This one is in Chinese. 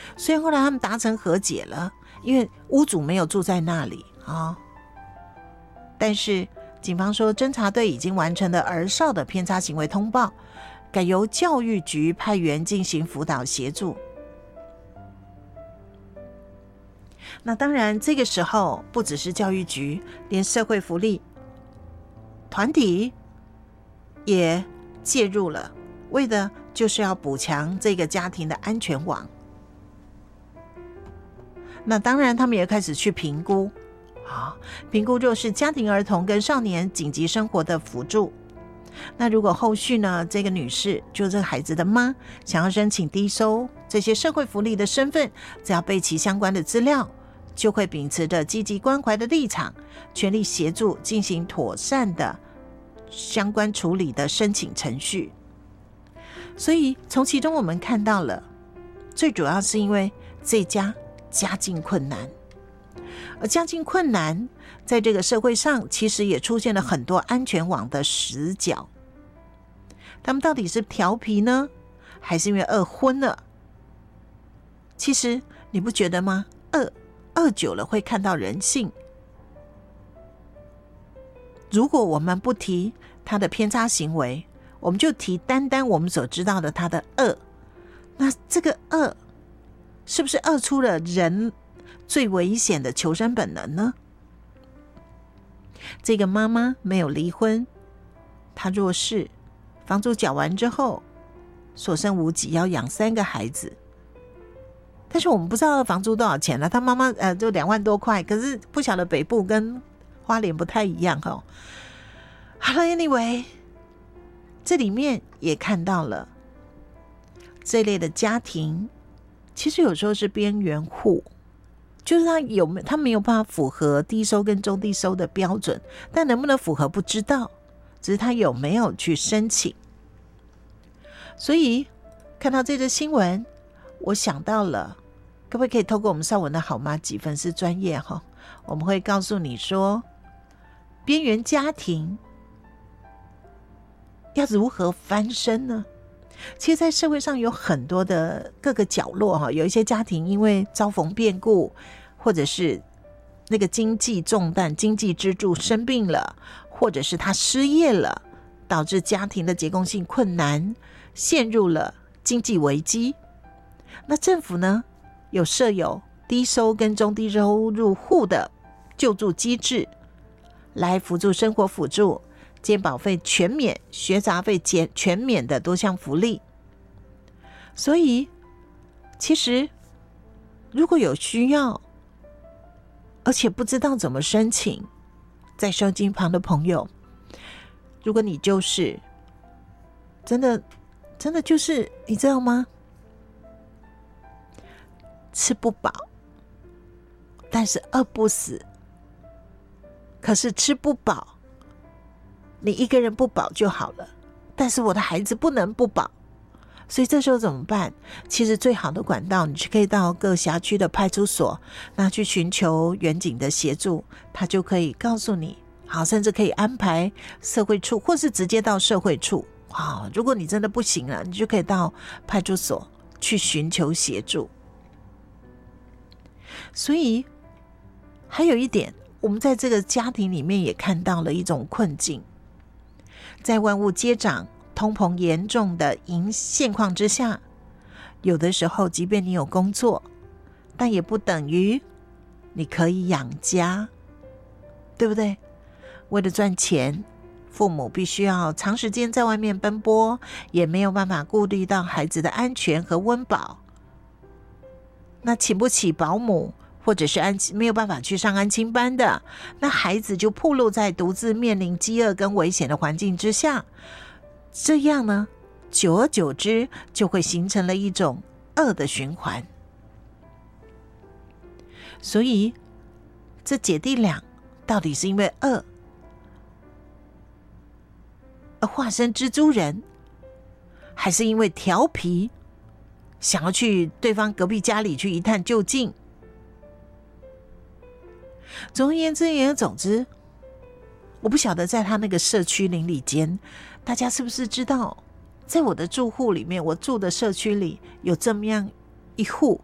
虽然后来他们达成和解了，因为屋主没有住在那里啊，但是警方说侦查队已经完成了儿少的偏差行为通报，改由教育局派员进行辅导协助。那当然这个时候不只是教育局，连社会福利团体也介入了，为的就是要补强这个家庭的安全网。那当然他们也开始去评估评估弱势家庭儿童跟少年紧急生活的辅助。那如果后续呢，这个女士就这个孩子的妈想要申请低收这些社会福利的身份，只要备齐相关的资料，就会秉持着积极关怀的立场，全力协助进行妥善的相关处理的申请程序。所以从其中我们看到了，最主要是因为这家家境困难，而家境困难在这个社会上其实也出现了很多安全网的死角。他们到底是调皮呢，还是因为饿昏了？其实你不觉得吗？饿久了会看到人性。如果我们不提他的偏差行为，我们就提单单我们所知道的他的饿，那这个饿是不是饿出了人最危险的求生本能呢？这个妈妈没有离婚，她弱势，房租缴完之后所剩无几，要养3个孩子。但是我们不知道房租多少钱了，她妈妈就2万多块，可是不晓得北部跟花莲不太一样好了 anyway， 这里面也看到了这类的家庭其实有时候是边缘户，就是他没有办法符合低收跟中低收的标准，但能不能符合不知道，只是他有没有去申请。所以看到这则新闻，我想到了可不可以透过我们邵文的好妈几粉丝专业我们会告诉你说，边缘家庭要如何翻身呢？其实在社会上有很多的各个角落有一些家庭因为遭逢变故，或者是那个经济重担、经济支柱生病了，或者是他失业了，导致家庭的结构性困难，陷入了经济危机。那政府呢，有设有低收跟中低收入户的救助机制，来辅助生活辅助、健保费全免、学杂费全免的多项福利。所以其实如果有需要，而且不知道怎么申请，在收金旁的朋友，如果你就是真的就是你知道吗，吃不饱但是饿不死，可是吃不饱你一个人不饱就好了，但是我的孩子不能不饱，所以这时候怎么办？其实最好的管道，你可以到各辖区的派出所，那去寻求远警的协助，他就可以告诉你，好，甚至可以安排社会处，或是直接到社会处。如果你真的不行了，你就可以到派出所去寻求协助。所以还有一点，我们在这个家庭里面也看到了一种困境，在万物皆涨、通膨严重的现况之下，有的时候即便你有工作，但也不等于你可以养家，对不对？为了赚钱，父母必须要长时间在外面奔波，也没有办法顾虑到孩子的安全和温饱。那请不起保姆，或者是没有办法去上安亲班的，那孩子就暴露在独自面临饥饿跟危险的环境之下。这样呢，久而久之就会形成了一种恶的循环。所以这姐弟俩到底是因为恶而化身蜘蛛人，还是因为调皮想要去对方隔壁家里去一探究竟？总而言之言而总之，我不晓得在他那个社区邻里间，大家是不是知道，在我的住户里面，我住的社区里有这么样一户